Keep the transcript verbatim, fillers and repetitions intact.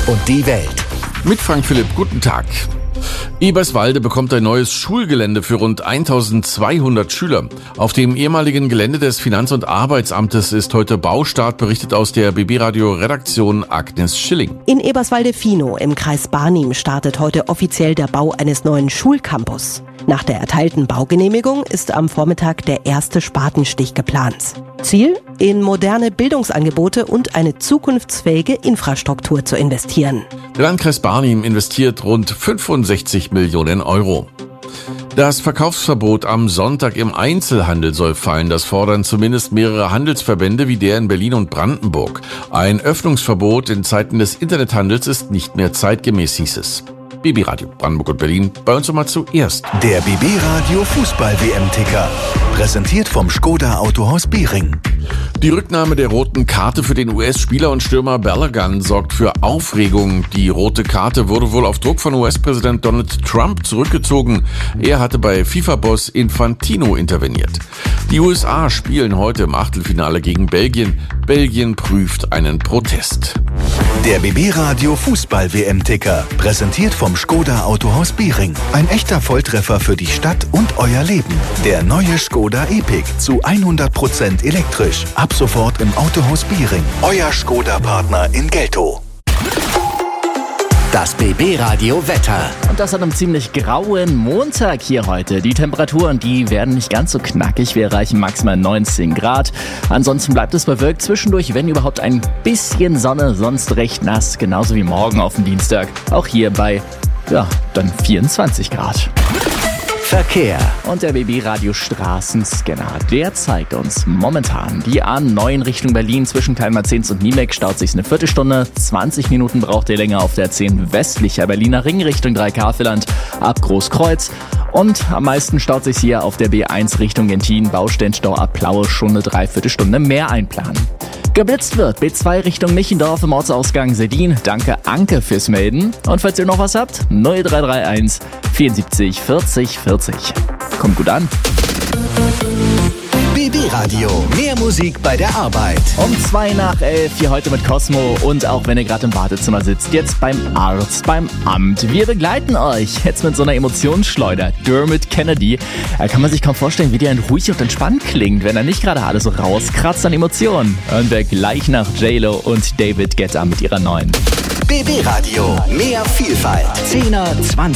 und die Welt. Mit Frank Philipp, guten Tag. Eberswalde bekommt ein neues Schulgelände für rund eintausendzweihundert Schüler. Auf dem ehemaligen Gelände des Finanz- und Arbeitsamtes ist heute Baustart, berichtet aus der B B-Radio-Redaktion Agnes Schilling. In Eberswalde-Finow im Kreis Barnim startet heute offiziell der Bau eines neuen Schulcampus. Nach der erteilten Baugenehmigung ist am Vormittag der erste Spatenstich geplant. Ziel? In moderne Bildungsangebote und eine zukunftsfähige Infrastruktur zu investieren. Der Landkreis Barnim investiert rund fünfundsechzig Millionen Euro. Das Verkaufsverbot am Sonntag im Einzelhandel soll fallen. Das fordern zumindest mehrere Handelsverbände wie der in Berlin und Brandenburg. Ein Öffnungsverbot in Zeiten des Internethandels ist nicht mehr zeitgemäß, hieß es. B B-Radio Brandenburg und Berlin, bei uns immer zuerst. Der B B-Radio Fußball-W M-Ticker, präsentiert vom Skoda Autohaus Biering. Die Rücknahme der roten Karte für den U S-Spieler und Stürmer Balogun sorgt für Aufregung. Die rote Karte wurde wohl auf Druck von U S-Präsident Donald Trump zurückgezogen. Er hatte bei FIFA-Boss Infantino interveniert. Die U S A spielen heute im Achtelfinale gegen Belgien. Belgien prüft einen Protest. Der B B-Radio Fußball-W M-Ticker, präsentiert vom Skoda Autohaus Biering. Ein echter Volltreffer für die Stadt und euer Leben. Der neue Skoda Epic zu hundert Prozent elektrisch. Ab sofort im Autohaus Biering. Euer Skoda-Partner in Geltow. Das B B-Radio Wetter. Und das an einem ziemlich grauen Montag hier heute. Die Temperaturen, die werden nicht ganz so knackig. Wir erreichen maximal neunzehn Grad. Ansonsten bleibt es bewölkt. Zwischendurch, wenn überhaupt, ein bisschen Sonne, sonst recht nass. Genauso wie morgen auf dem Dienstag. Auch hier bei, ja, dann vierundzwanzig Grad. Verkehr. Und der B B-Radio Straßenscanner, der zeigt uns momentan die A neun Richtung Berlin zwischen Kleinmarzens und Niemek staut sich eine Viertelstunde. zwanzig Minuten braucht ihr länger auf der zehn westlicher Berliner Ring Richtung Dreikarfeland ab Großkreuz. Und am meisten staut sich hier auf der B eins Richtung Gentin, Baustellenstau ab Plaue, schon eine Dreiviertelstunde mehr einplanen. Geblitzt wird B zwei Richtung Michendorf im Ortsausgang Sedin. Danke Anke fürs Melden. Und falls ihr noch was habt, null drei drei eins vierundsiebzig vierzig vierzig. Kommt gut an. B B-Radio, mehr Musik bei der Arbeit. Um zwei nach elf, hier heute mit Cosmo. Und auch wenn ihr gerade im Wartezimmer sitzt, jetzt beim Arzt, beim Amt. Wir begleiten euch jetzt mit so einer Emotionsschleuder. Dermot Kennedy. Da kann man sich kaum vorstellen, wie der ruhig und entspannt klingt, wenn er nicht gerade alles so rauskratzt an Emotionen. Hören wir gleich nach J-Lo und David Guetta mit ihrer neuen. B B-Radio, mehr Vielfalt. Zehner, Zwanziger.